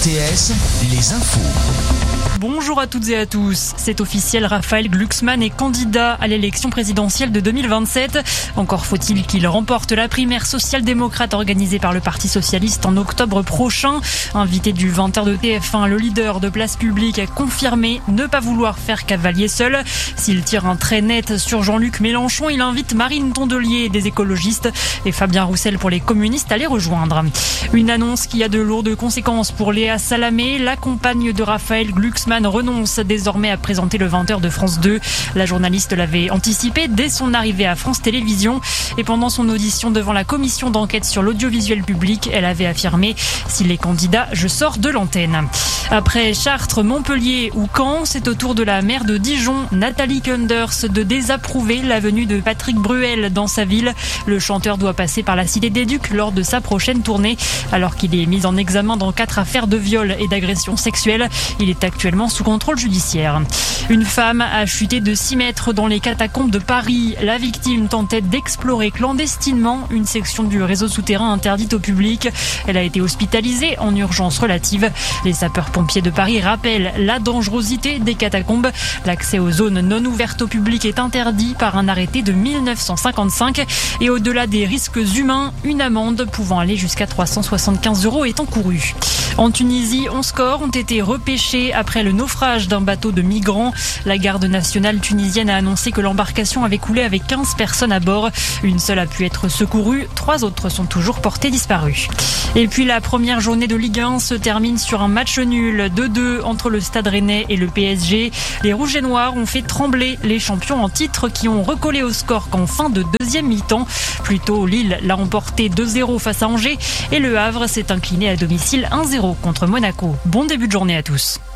RTS, les infos. Bonjour à toutes et à tous. C'est officiel, Raphaël Glucksmann est candidat à l'élection présidentielle de 2027. Encore faut-il qu'il remporte la primaire social-démocrate organisée par le Parti socialiste en octobre prochain. Invité du 20h de TF1, le leader de Place Publique a confirmé ne pas vouloir faire cavalier seul. S'il tire un trait net sur Jean-Luc Mélenchon, il invite Marine Tondelier des écologistes et Fabien Roussel pour les communistes à les rejoindre. Une annonce qui a de lourdes conséquences pour Léa Salamé. La compagne de Raphaël Glucksmann renonce désormais à présenter le 20h de France 2. La journaliste l'avait anticipé dès son arrivée à France Télévisions. Et pendant son audition devant la commission d'enquête sur l'audiovisuel public, elle avait affirmé « S'il est candidat, je sors de l'antenne ». Après Chartres, Montpellier ou Caen, c'est au tour de la maire de Dijon, Nathalie Kunders, de désapprouver la venue de Patrick Bruel dans sa ville. Le chanteur doit passer par la Cité des Ducs lors de sa prochaine tournée. Alors qu'il est mis en examen dans 4 affaires de viol et d'agression sexuelle, il est actuellement sous contrôle judiciaire. Une femme a chuté de 6 mètres dans les catacombes de Paris. La victime tentait d'explorer clandestinement une section du réseau souterrain interdite au public. Elle a été hospitalisée en urgence relative. Les sapeurs-pompiers de Paris rappellent la dangerosité des catacombes. L'accès aux zones non ouvertes au public est interdit par un arrêté de 1955. Et au-delà des risques humains, une amende pouvant aller jusqu'à 375 € est encourue. En Tunisie, 11 corps ont été repêchés après le naufrage d'un bateau de migrants. La garde nationale tunisienne a annoncé que l'embarcation avait coulé avec 15 personnes à bord. Une seule a pu être secourue, 3 autres sont toujours portés disparus. Et puis la première journée de Ligue 1 se termine sur un match nul 2-2 entre le Stade Rennais et le PSG. Les Rouges et Noirs ont fait trembler les champions en titre qui ont recollé au score qu'en fin de deuxième mi-temps. Plus tôt, Lille l'a emporté 2-0 face à Angers et Le Havre s'est incliné à domicile 1-0 contre Monaco. Bon début de journée à tous.